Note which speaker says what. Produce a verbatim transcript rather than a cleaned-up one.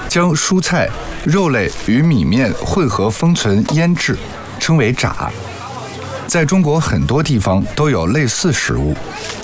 Speaker 1: 将蔬菜、肉类与米面混合封存腌制，称为炸。在中国很多地方都有类似食物。